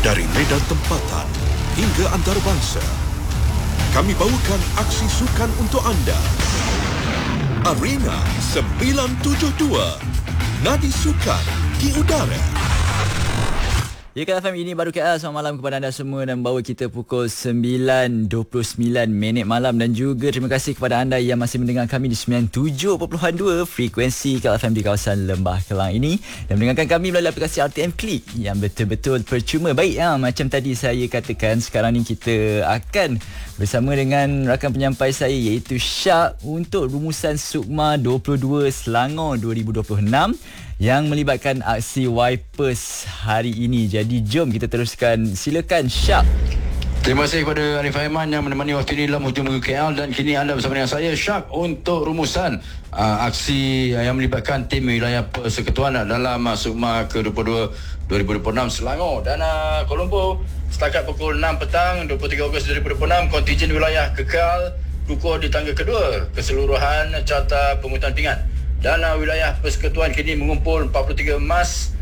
Dari medan tempatan hingga antarabangsa, kami bawakan aksi sukan untuk anda. Arena 972, Nadi Sukan di udara. Ya, KFM, ini baru KL. Selamat malam kepada anda semua dan bawa kita pukul 9.29 malam. Dan juga terima kasih kepada anda yang masih mendengar kami di 97.2 frekuensi KFM di kawasan Lembah Kelang ini. Dan mendengarkan kami melalui aplikasi RTM Klik yang betul-betul percuma. Baik, macam tadi saya katakan, sekarang ni kita akan bersama dengan rakan penyampai saya iaitu Syak untuk rumusan Sukma 22 Selangor 2026 yang melibatkan aksi Wipers hari ini. Jadi jom kita teruskan. Silakan Syak. Terima kasih kepada Arif Aiman yang menemani waktu ini dalam hujung minggu KL, dan kini anda bersama dengan saya Syak untuk rumusan aksi yang melibatkan tim wilayah persekutuan dalam Sukma ke-22 2026 Selangor dan Kuala Lumpur. Setakat pukul 6 petang 23 Ogos 2026, kontijen wilayah kekal kukuh di tangga kedua keseluruhan carta pengurutan pingat. Dan wilayah persekutuan kini mengumpul 43 emas,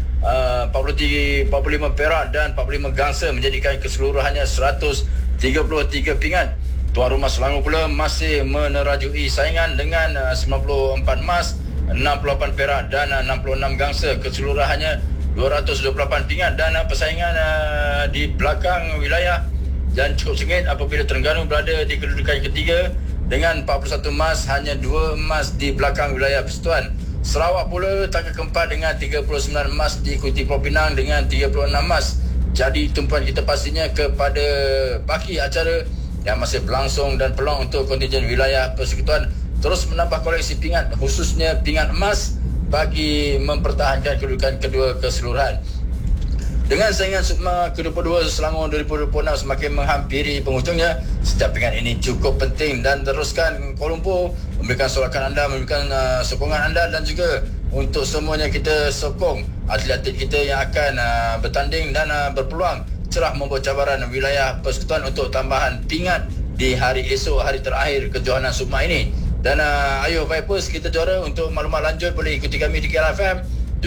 45 perak dan 45 gangsa, menjadikan keseluruhannya 133 pingat. Tuan rumah Selangor pula masih menerajui saingan dengan 94 emas, 68 perak dan 66 gangsa, keseluruhannya 228 pingat. Dan persaingan di belakang wilayah dan cukup sengit apabila Terengganu berada di kedudukan ketiga dengan 41 emas, hanya 2 emas di belakang wilayah persekutuan. Sarawak pula tangga keempat dengan 39 emas, diikuti Pulau Pinang dengan 36 emas. Jadi tumpuan kita pastinya kepada baki acara yang masih berlangsung dan peluang untuk kontijen wilayah persekutuan terus menambah koleksi pingat, khususnya pingat emas, bagi mempertahankan kedudukan kedua keseluruhan. Dengan saingan Sukma ke-22 Selangor 2026 semakin menghampiri penghujungnya, setiap pingat ini cukup penting. Dan teruskan Kuala Lumpur memberikan sokongan anda, memberikan sokongan anda, dan juga untuk semuanya kita sokong atlet-atlet kita yang akan bertanding dan berpeluang cerah membawa cabaran wilayah persekutuan untuk tambahan pingat di hari esok, hari terakhir kejohanan Sukma ini. Dan ayo Vipers, kita juara. Untuk maklumat lanjut boleh ikuti kami di KLFM